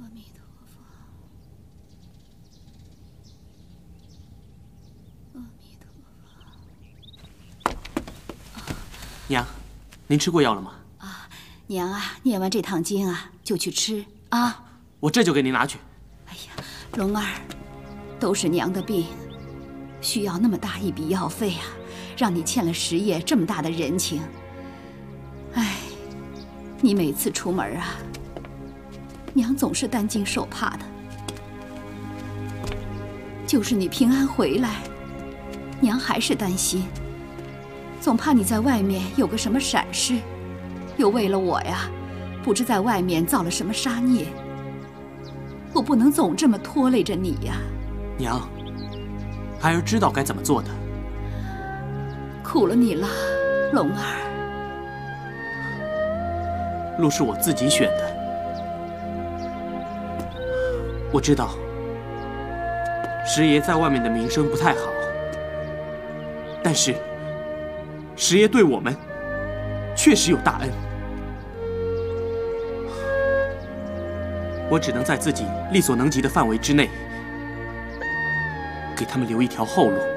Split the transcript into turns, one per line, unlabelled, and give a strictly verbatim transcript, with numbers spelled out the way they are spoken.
弥陀佛，阿弥陀佛。
娘，您吃过药了吗？
啊，娘啊，念完这趟经啊，就去吃啊。
我这就给您拿去。
哎呀，龙儿，都是娘的病，需要那么大一笔药费啊，让你欠了十爷这么大的人情。哎，你每次出门啊，娘总是担惊受怕的。就是你平安回来，娘还是担心，总怕你在外面有个什么闪失，又为了我呀，不知在外面造了什么杀孽。我不能总这么拖累着你呀。
娘，孩儿知道该怎么做的。
苦了你了，龙儿。
路是我自己选的，我知道十爷在外面的名声不太好，但是十爷对我们确实有大恩，我只能在自己力所能及的范围之内，给他们留一条后路。